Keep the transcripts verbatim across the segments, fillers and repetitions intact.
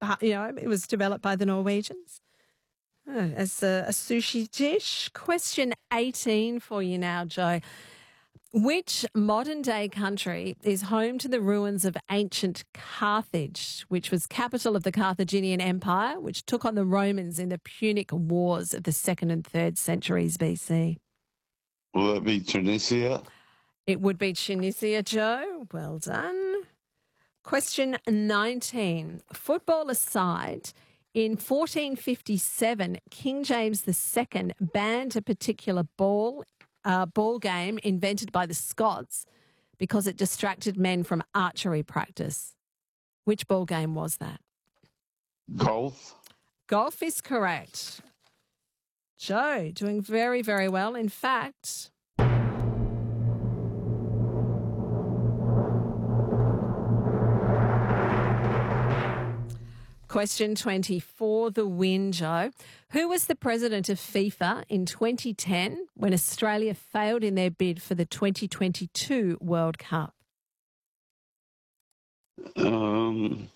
uh, you know, it was developed by the Norwegians oh, as a, a sushi dish. Question eighteen for you now, Joe. Which modern-day country is home to the ruins of ancient Carthage, which was capital of the Carthaginian Empire, which took on the Romans in the Punic Wars of the second and third centuries B C? Will it be Tunisia? It would be Tunisia, Joe. Well done. Question nineteen. Football aside, in fourteen fifty-seven, King James the Second banned a particular ball uh, ball game invented by the Scots because it distracted men from archery practice. Which ball game was that? Golf? Golf is correct. Joe, doing very, very well. In fact, question twenty-four, the win, Joe. Who was the president of FIFA in twenty ten when Australia failed in their bid for the twenty twenty-two World Cup? Um,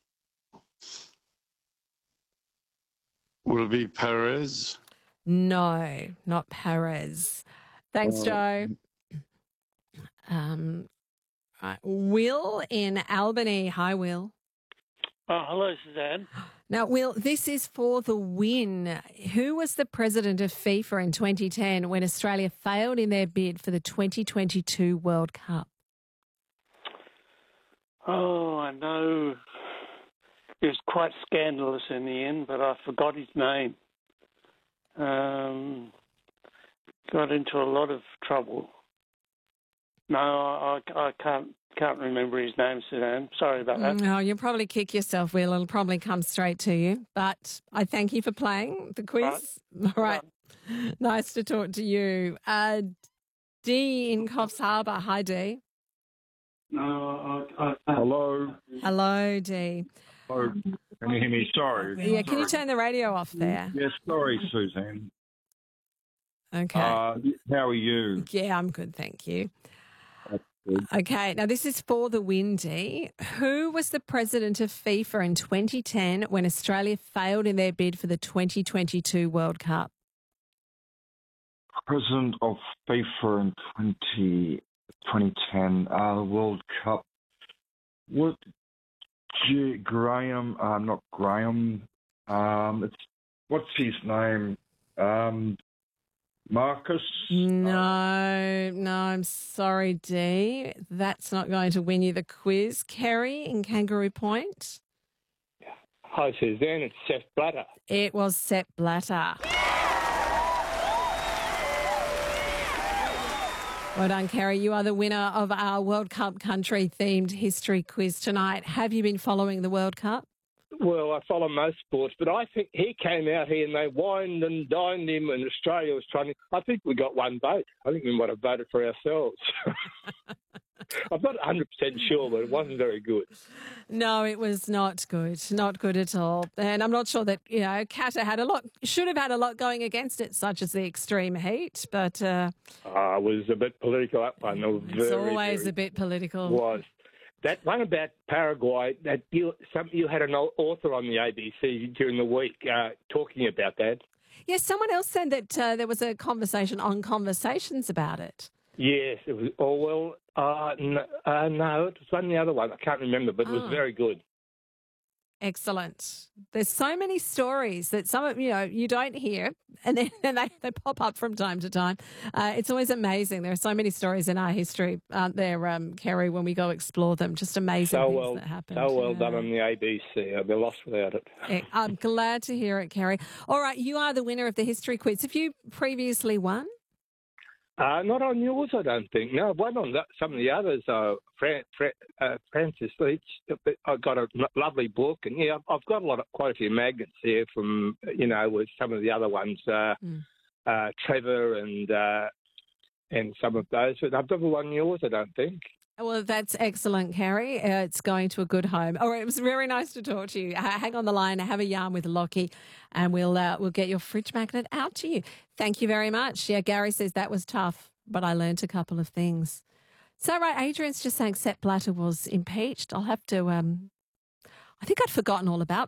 will it be Perez? No, not Perez. Thanks, Oh. Joe. Um, right. Will in Albany. Hi, Will. Oh, hello, Suzanne. Now, Will, this is for the win. Who was the president of FIFA in twenty ten when Australia failed in their bid for the twenty twenty-two World Cup? Oh, I know. It was quite scandalous in the end, but I forgot his name. Um, got into a lot of trouble. No, I, I can't can't remember his name, Suzanne. Sorry about that. No, you'll probably kick yourself, Will. It'll probably come straight to you. But I thank you for playing the quiz. Right. All right. right. Nice to talk to you. Uh, Dee in Coffs Harbour. Hi, Dee. No, I, I, Hello. Hello, Dee. Hello. Can you hear me? Sorry. Yeah, can sorry. you turn the radio off there? Yes, sorry, Suzanne. Okay. Uh, how are you? Yeah, I'm good, thank you. That's good. Okay, now this is for the win, Dee. Who was the president of FIFA in twenty ten when Australia failed in their bid for the twenty twenty-two World Cup? President of FIFA in twenty, twenty ten uh, World Cup. What? G- Graham? Uh, not Graham. Um, it's what's his name? Um, Marcus. No, no, I'm sorry, Dee. That's not going to win you the quiz. Kerry in Kangaroo Point. Hi, Suzanne. It's Seth Blatter. It was Sepp Blatter. Well done, Kerry. You are the winner of our World Cup country-themed history quiz tonight. Have you been following the World Cup? Well, I follow most sports, but I think he came out here and they wined and dined him, and Australia was trying to. I think we got one vote. I think we might have voted for ourselves. I'm not one hundred percent sure, but it wasn't very good. No, it was not good. Not good at all. And I'm not sure that, you know, Qatar had a lot, should have had a lot going against it, such as the extreme heat, but uh, Uh, it was a bit political, that one. It was it's very, always very, a bit political. was. That one about Paraguay, that you, some, you had an author on the A B C during the week uh, talking about that. Yes, someone else said that uh, there was a conversation on Conversations about it. Yes, it was. Oh, well, uh, n- uh, no, it was one the other one. I can't remember, but it was Oh. very good. Excellent. There's so many stories that some of, you know, you don't hear, and then and they, they pop up from time to time. Uh, it's always amazing. There are so many stories in our history, aren't there, um, Kerry, when we go explore them. Just amazing So things well, that happen. so well done on the A B C. I'd be lost without it. I'm glad to hear it, Kerry. All right, you are the winner of the history quiz. Have you previously won? Uh, not on yours, I don't think. No, one on that, some of the others. Uh, Fran, Fran, uh, Francis Leach. I got a lovely book, and yeah, I've got a lot of quite a few magnets here from you know with some of the other ones. Uh, Mm. uh, Trevor and uh, and some of those. But I've never won yours, I don't think. Well, that's excellent, Carrie. Uh, it's going to a good home. All right, it was very nice to talk to you. Uh, hang on the line, have a yarn with Lockie, and we'll uh, we'll get your fridge magnet out to you. Thank you very much. Yeah, Gary says that was tough, but I learnt a couple of things. So, right, Adrian's just saying Sepp Blatter was impeached. I'll have to. Um, I think I'd forgotten all about